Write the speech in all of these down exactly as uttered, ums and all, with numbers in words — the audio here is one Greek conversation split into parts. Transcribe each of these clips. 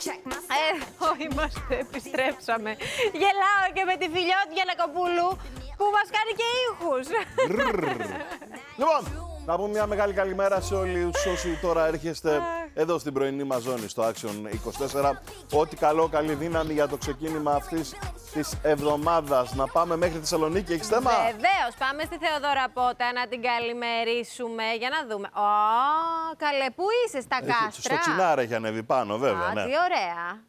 Εδώ είμαστε, επιστρέψαμε. Γελάω και με τη Φιλιώτη Γιαννακοπούλου που μας κάνει και ήχους. Λοιπόν, να πούμε μια μεγάλη καλημέρα σε όλους όσοι τώρα έρχεστε εδώ στην πρωινή μας ζώνη στο Action είκοσι τέσσερα. Ό,τι καλό, καλή δύναμη για το ξεκίνημα αυτής της εβδομάδας. Να πάμε μέχρι Θεσσαλονίκη, έχεις θέμα? Βεβαίως, πάμε στη Θεοδώρα Πότα να την καλημερίσουμε για να δούμε. Ω, καλέ, πού είσαι, στα Έχει, κάστρα? Στο Τσινάρα έχει ανέβει πάνω, βέβαια. Α, ναι. τι ωραία.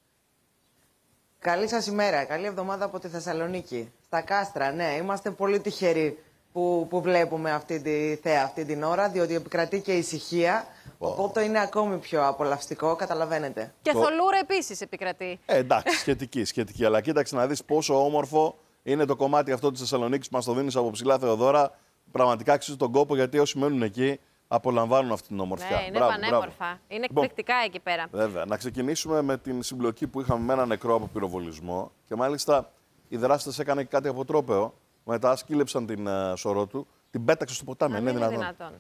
Καλή σας ημέρα, καλή εβδομάδα από τη Θεσσαλονίκη. Στα κάστρα, ναι, είμαστε πολύ τυχεροί που, που βλέπουμε αυτή τη θέα αυτή την ώρα, διότι επικρατεί και ησυχία, oh. οπότε είναι ακόμη πιο απολαυστικό, καταλαβαίνετε. Και Το... θολούρα επίσης επικρατεί. Ε, εντάξει, σχετική, σχετική. Αλλά κοίταξε να δεις πόσο όμορφο είναι το κομμάτι αυτό της Θεσσαλονίκης που μας το δίνεις από ψηλά, Θεοδώρα. Πραγματικά αξίζει τον κόπο, γιατί όσοι μένουν εκεί απολαμβάνουν αυτή την ομορφιά. Ναι, είναι μπράβο, πανέμορφα. Μπράβο. Είναι εκπληκτικά λοιπόν, εκεί πέρα. Βέβαια. Να ξεκινήσουμε με την συμπλοκή που είχαμε με ένα νεκρό από πυροβολισμό. Και μάλιστα οι δράστες έκαναν και κάτι αποτρόπαιο. Μετά σκύλεψαν την uh, σωρό του, την πέταξε στο ποτάμι. Αν είναι είναι δυνατόν. δυνατόν.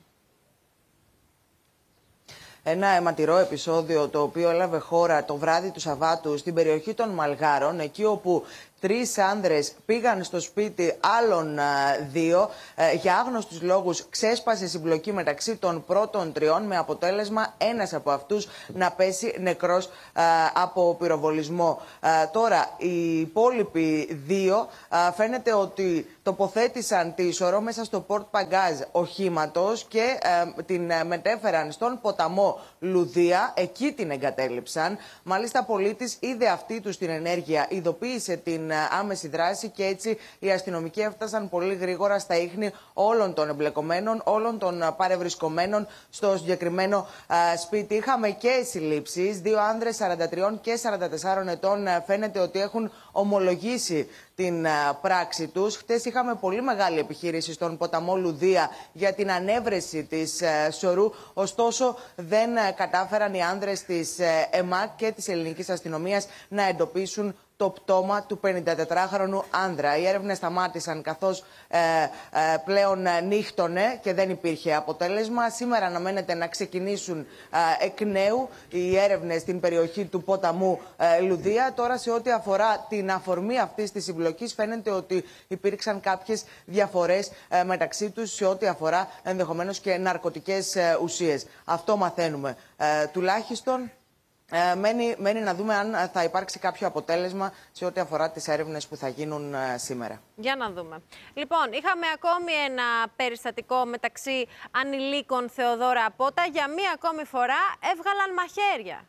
Ένα αιματηρό επεισόδιο το οποίο έλαβε χώρα το βράδυ του Σαββάτου στην περιοχή των Μαλγάρων, εκεί όπου τρεις άνδρες πήγαν στο σπίτι άλλων δύο. Ε, για άγνωστους λόγους ξέσπασε συμπλοκή μεταξύ των πρώτων τριών, με αποτέλεσμα ένας από αυτούς να πέσει νεκρός ε, από πυροβολισμό. Ε, τώρα, οι υπόλοιποι δύο ε, φαίνεται ότι τοποθέτησαν τη σωρό μέσα στο πορτ παγκάζ οχήματος και ε, την μετέφεραν στον ποταμό Λουδία. Εκεί την εγκατέλειψαν. Μάλιστα, πολίτης είδε αυτή τους την ενέργεια, ειδοποίησε την άμεση δράση και έτσι οι αστυνομικοί έφτασαν πολύ γρήγορα στα ίχνη όλων των εμπλεκομένων, όλων των παρευρισκομένων στο συγκεκριμένο α, σπίτι. Είχαμε και συλλήψεις. Δύο άνδρες σαράντα τρία και σαράντα τέσσερα ετών φαίνεται ότι έχουν ομολογήσει την α, πράξη τους. Χτες είχαμε πολύ μεγάλη επιχείρηση στον ποταμό Λουδία για την ανέβρεση της α, σωρού. Ωστόσο, δεν α, κατάφεραν οι άνδρες της α, ΕΜΑΚ και της ελληνικής αστυνομίας να εντοπίσουν το πτώμα του πενηντατετράχρονου άνδρα. Οι έρευνες σταμάτησαν καθώς ε, ε, πλέον νύχτωνε και δεν υπήρχε αποτέλεσμα. Σήμερα αναμένεται να ξεκινήσουν ε, εκ νέου οι έρευνες στην περιοχή του ποταμού ε, Λουδία. Τώρα, σε ό,τι αφορά την αφορμή αυτής της συμπλοκής, φαίνεται ότι υπήρξαν κάποιες διαφορές ε, μεταξύ τους σε ό,τι αφορά ενδεχομένως και ναρκωτικές ε, ουσίες. Αυτό μαθαίνουμε ε, τουλάχιστον. Ε, μένει, μένει να δούμε αν θα υπάρξει κάποιο αποτέλεσμα σε ό,τι αφορά τις έρευνες που θα γίνουν ε, σήμερα. Για να δούμε. Λοιπόν, είχαμε ακόμη ένα περιστατικό μεταξύ ανηλίκων, Θεοδώρα Πότα. Για μία ακόμη φορά έβγαλαν μαχαίρια.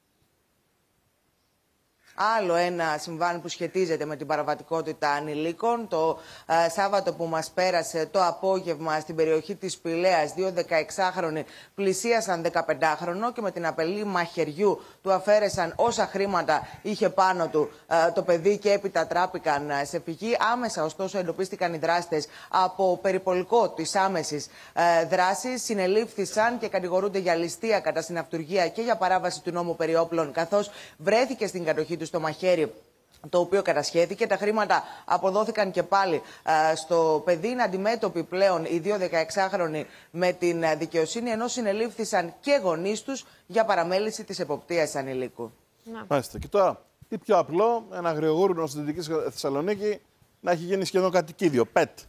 Άλλο ένα συμβάν που σχετίζεται με την παραβατικότητα ανηλίκων. Το ε, Σάββατο που μας πέρασε το απόγευμα στην περιοχή της Πηλαίας, δύο δεκαεξάχρονοι πλησίασαν δεκαπεντάχρονο και με την απειλή μαχαιριού του αφαίρεσαν όσα χρήματα είχε πάνω του ε, το παιδί και έπειτα τράπηκαν σε φυγή. Άμεσα, ωστόσο, εντοπίστηκαν οι δράστες από περιπολικό της άμεσης ε, δράσης. Συνελήφθησαν και κατηγορούνται για ληστεία κατά συναυτουργία και για παράβαση του νόμου περί όπλων, καθώς βρέθηκε στην κατοχή του στο μαχαίρι το οποίο κατασχέθηκε. Τα χρήματα αποδόθηκαν και πάλι α, στο παιδί. Είναι αντιμέτωποι πλέον οι δύο δεκαεξάχρονοι με την δικαιοσύνη, ενώ συνελήφθησαν και γονείς τους για παραμέληση της εποπτείας ανηλίκου. Μάλιστα. Και τώρα, τι πιο απλό, ένα αγριογούρνο στη Δυτική Θεσσαλονίκη να έχει γίνει σχεδόν κατοικίδιο, πετ.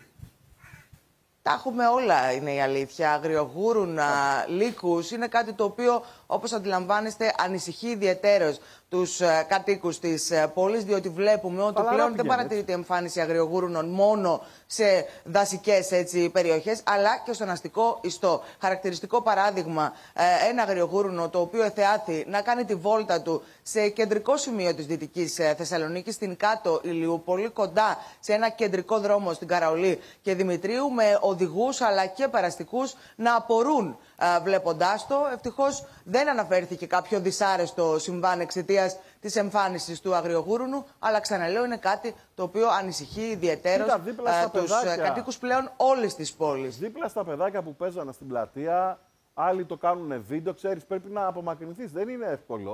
Τα έχουμε όλα, είναι η αλήθεια. Αγριογούρουνα, λύκους, είναι κάτι το οποίο, όπως αντιλαμβάνεστε, ανησυχεί ιδιαιτέρως τους uh, κατοίκους της uh, πόλης, διότι βλέπουμε ότι αλλά πλέον δεν παρατηρείται εμφάνιση αγριογούρунων μόνο σε δασικές έτσι, περιοχές, αλλά και στον αστικό ιστό. Χαρακτηριστικό παράδειγμα, uh, ένα αγριογούρουνο το οποίο εθεάθη να κάνει τη βόλτα του σε κεντρικό σημείο της Δυτικής uh, Θεσσαλονίκης, στην Κάτω Ηλιού, πολύ κοντά σε ένα κεντρικό δρόμο στην Καραολή και Δημητρίου, με οδηγούς αλλά και περαστικούς να απορούν uh, βλέποντάς το. Ευτυχώς δεν αναφέρθηκε κάποιο δυσάρεστο συμβάν εξαιτίας της εμφάνισης του αγριογούρουνου, αλλά ξαναλέω, είναι κάτι το οποίο ανησυχεί ιδιαιτέρως uh, τους uh, κατοίκους πλέον όλης της πόλης. Δίπλα στα παιδάκια που παίζανε στην πλατεία, άλλοι το κάνουν βίντεο, ξέρεις, πρέπει να απομακρυνθείς. Δεν είναι εύκολο.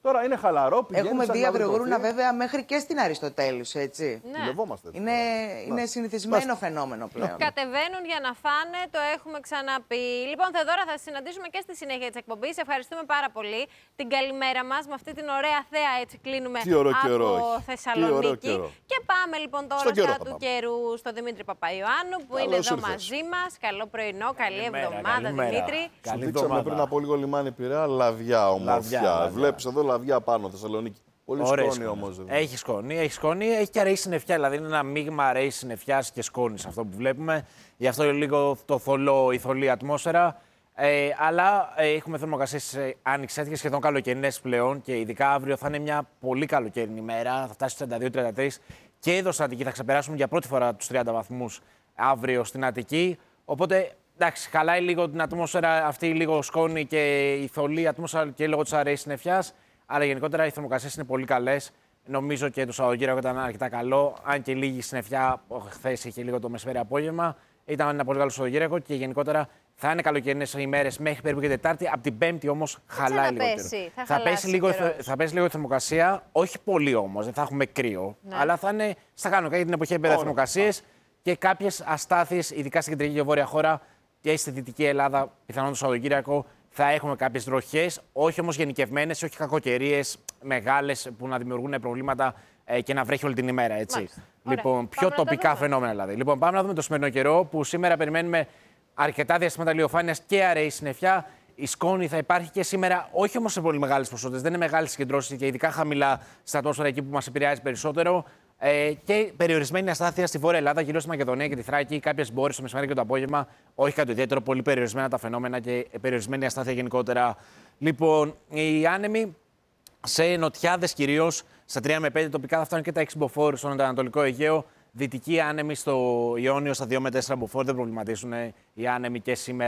Τώρα είναι χαλαρό, πηγαίνει. Έχουμε δει αγριογούρουνα βέβαια μέχρι και στην Αριστοτέλους, έτσι. Ναι. Δουλευόμαστε. Είναι, είναι συνηθισμένο Μας... φαινόμενο πλέον. Κατεβαίνουν για να φάνε, το έχουμε ξαναπεί. Λοιπόν, Θεοδώρα, θα συναντήσουμε και στη συνέχεια της εκπομπής. Ευχαριστούμε πάρα πολύ. Την καλημέρα μας με αυτή την ωραία θέα, έτσι κλείνουμε από Θεσσαλονίκη. Και πάμε λοιπόν τώρα στα του καιρού στο Δημήτρη Παπαϊωάννου που είναι εδώ μαζί μας. Καλό πρωινό, καλή εβδομάδα, Δημήτρη. Σου δείξαμε πριν από λίγο λιμάνι Πειραιά, λαβιά, ομορφιά. Βλέπεις εδώ λαβιά πάνω, Θεσσαλονίκη. Πολύ Ωραία σκόνη όμως. Έχει σκόνη, έχει σκόνη, έχει και αραιή συννεφιά. Δηλαδή είναι ένα μείγμα αραιή συννεφιά και σκόνη αυτό που βλέπουμε. Γι' αυτό είναι λίγο το θολό, η θολή ατμόσφαιρα. Ε, αλλά ε, έχουμε θερμοκρασίες ε, άνοιξες και σχεδόν καλοκαιρινές πλέον. Και ειδικά αύριο θα είναι μια πολύ καλοκαιρινή ημέρα. Θα φτάσει στους τριάντα δύο τριάντα τρία. Και εδώ στην Αττική θα ξεπεράσουμε για πρώτη φορά τους τριάντα βαθμούς αύριο στην Αττική. Οπότε εντάξει, χαλάει λίγο την ατμόσφαιρα αυτή, λίγο σκόνη και η θολή ατμόσφαιρα και λόγω της αραιής συννεφιάς. Αλλά γενικότερα οι θερμοκρασίες είναι πολύ καλές. Νομίζω και το Σαββατοκύριακο ήταν αρκετά καλό. Αν και λίγη συννεφιά, χθες είχε λίγο το μεσημέρι απόγευμα. Ήταν ένα πολύ καλό Σαββατοκύριακο και γενικότερα θα είναι καλοκαιρινές ημέρες μέχρι περίπου και Τετάρτη. Από την Πέμπτη όμως χαλάει λίγο. Πέσει, θα, θα, πέσει λίγο, θα πέσει λίγο η θερμοκρασία. Όχι πολύ όμως, δεν θα έχουμε κρύο. Ναι. Αλλά θα είναι στα κανονικά για την εποχή επίπεδα θερμοκρασίες και κάποιες αστάθειες, ειδικά στην κεντρική και βόρεια χώρα και στη δυτική Ελλάδα, πιθανόν το Σαββατοκύριακο. Θα έχουμε κάποιες βροχές, όχι όμως γενικευμένες, όχι κακοκαιρίες μεγάλες που να δημιουργούν προβλήματα ε, και να βρέχει όλη την ημέρα. Έτσι. Μάλιστα. Λοιπόν, Ωραία. πιο Πάμε τοπικά φαινόμενα δηλαδή. Λοιπόν, πάμε να δούμε το σημερινό καιρό που σήμερα περιμένουμε αρκετά διαστήματα ηλιοφάνειας και αραιή συννεφιά. Η σκόνη θα υπάρχει και σήμερα, όχι όμως σε πολύ μεγάλες ποσότητες, δεν είναι μεγάλες συγκεντρώσεις και ειδικά χαμηλά στα ατμόσφαιρα εκεί που μας επηρεάζει περισσότερο. Ε, και περιορισμένη αστάθεια στη Βόρεια Ελλάδα, γύρω στη Μακεδονία και τη Θράκη. Κάποιες μπόρες το μεσημέρι και το απόγευμα. Όχι κάτι ιδιαίτερο, πολύ περιορισμένα τα φαινόμενα και περιορισμένη αστάθεια γενικότερα. Λοιπόν, οι άνεμοι σε νοτιάδες κυρίως, στα τρία με πέντε τοπικά θα φτάνουν και τα έξι μποφόρ στον Ανατολικό Αιγαίο. Δυτικοί άνεμοι στο Ιόνιο στα δύο με τέσσερα μποφόρ δεν προβληματίζουν οι άνεμοι και σήμερα.